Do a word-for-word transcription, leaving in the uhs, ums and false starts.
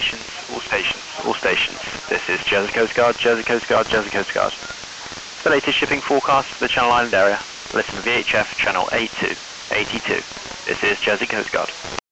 stations, all stations, all stations. This is Jersey Coast Guard, Jersey Coast Guard, Jersey Coast Guard. The latest shipping forecast for the Channel Island area. Listen to V H F channel A two eighty-two. This is Jersey Coast Guard.